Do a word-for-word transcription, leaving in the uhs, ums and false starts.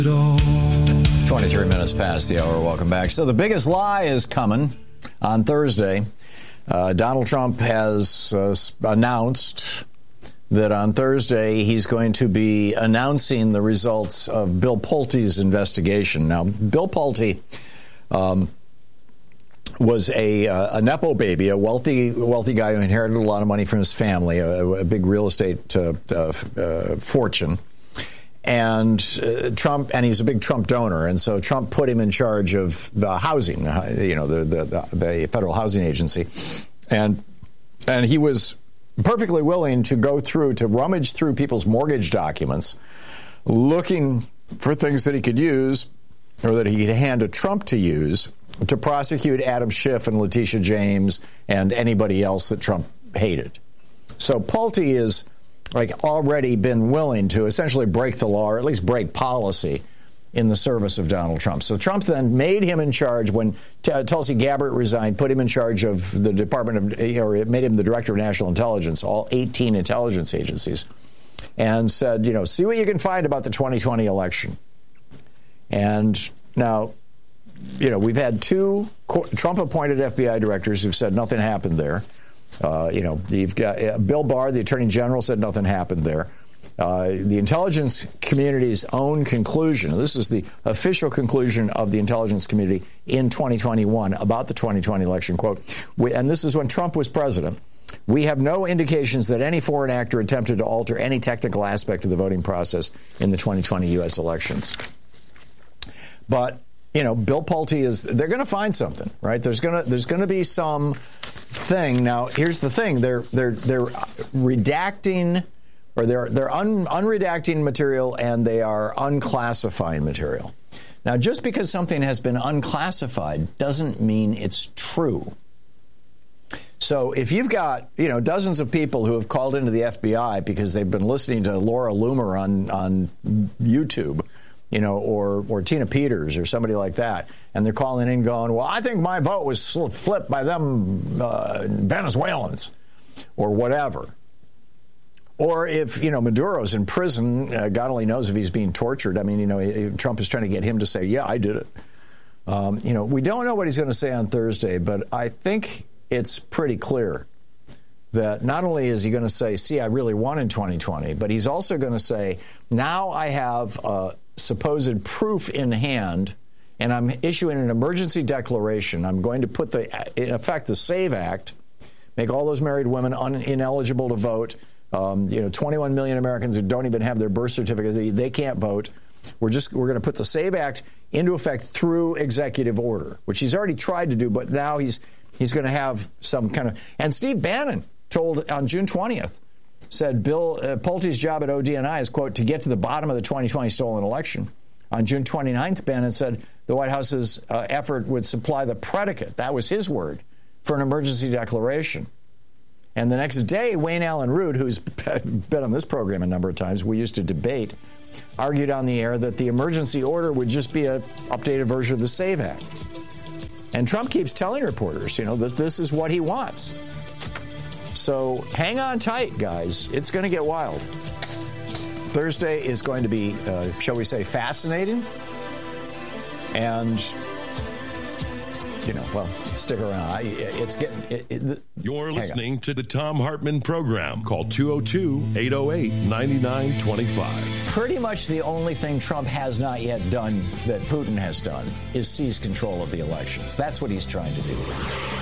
twenty-three minutes past the hour. Welcome back. So the biggest lie is coming on Thursday. Uh, Donald Trump has uh, announced that on Thursday he's going to be announcing the results of Bill Pulte's investigation. Now, Bill Pulte um, was a, uh, a Nepo baby, a wealthy wealthy guy who inherited a lot of money from his family, a, a big real estate uh, uh, uh, fortune. And uh, Trump, and he's a big Trump donor, and so Trump put him in charge of the housing, uh, you know, the, the the Federal Housing Agency, and and he was perfectly willing to go through to rummage through people's mortgage documents, looking for things that he could use or that he could hand to Trump to use to prosecute Adam Schiff and Letitia James and anybody else that Trump hated. So Pulte is like already been willing to essentially break the law, or at least break policy, in the service of Donald Trump. So Trump then made him in charge when T- Tulsi Gabbard resigned, put him in charge of the Department of, or it made him the director of national intelligence, all eighteen intelligence agencies, and said, you know, see what you can find about the twenty twenty election. And now, you know, we've had two Trump-appointed F B I directors who've said nothing happened there. Uh, you know, you've got uh, Bill Barr, the Attorney General, said nothing happened there. Uh, the intelligence community's own conclusion, this is the official conclusion of the intelligence community in twenty twenty-one about the twenty twenty election, quote, we, and this is when Trump was president, we have no indications that any foreign actor attempted to alter any technical aspect of the voting process in the twenty twenty U S elections. But you know, Bill Pulte is, they're going to find something, right? There's going to, there's going to be some thing. Now, here's the thing. They're, they're, they're redacting, or they're, they're un, unredacting material, and they are unclassifying material. Now, just because something has been unclassified doesn't mean it's true. So if you've got, you know, dozens of people who have called into the F B I because they've been listening to Laura Loomer on, on YouTube, you know, or or Tina Peters or somebody like that, and they're calling in going, well, I think my vote was flipped by them uh, Venezuelans or whatever. Or if, you know, Maduro's in prison, uh, God only knows if he's being tortured. I mean, you know, Trump is trying to get him to say, yeah, I did it. Um, you know, we don't know what he's going to say on Thursday, but I think it's pretty clear that not only is he going to say, see, I really won in twenty twenty, but he's also going to say, now I have uh, supposed proof in hand, and I'm issuing an emergency declaration. I'm going to put, the, in effect, the SAVE Act, make all those married women un- ineligible to vote. Um, you know, twenty-one million Americans who don't even have their birth certificate, they, they can't vote. We're just we're going to put the SAVE Act into effect through executive order, which he's already tried to do, but now he's he's going to have some kind of. And Steve Bannon told on June twentieth, said Bill uh, Pulte's job at O D N I is, quote, to get to the bottom of the twenty twenty stolen election. On June twenty-ninth, Bannon said the White House's uh, effort would supply the predicate, that was his word, for an emergency declaration. And the next day, Wayne Allen Root, who's been on this program a number of times, we used to debate, argued on the air that the emergency order would just be an updated version of the SAVE Act. And Trump keeps telling reporters, you know, that this is what he wants. So hang on tight, guys. It's going to get wild. Thursday is going to be, uh, shall we say, fascinating. And, you know, well, stick around. I, it's getting... It, it, You're listening to the Thom Hartmann Program. Call two oh two, eight oh eight, nine nine two five. Pretty much the only thing Trump has not yet done that Putin has done is seize control of the elections. That's what he's trying to do.